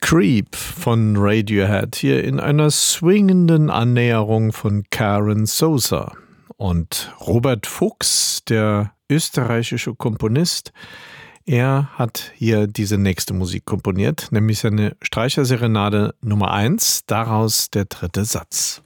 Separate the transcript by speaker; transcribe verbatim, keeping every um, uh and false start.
Speaker 1: Creep von Radiohead hier in einer swingenden Annäherung von Karen Sosa. Und Robert Fuchs, der österreichische Komponist, er hat hier diese nächste Musik komponiert, nämlich seine Streicherserenade Nummer eins, daraus der dritte Satz.